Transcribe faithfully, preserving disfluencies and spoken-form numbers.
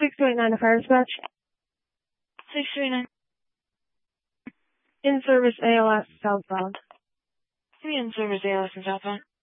six two eight nine to fire dispatch. six two eight nine. In service A L S southbound. In service A L S and southbound.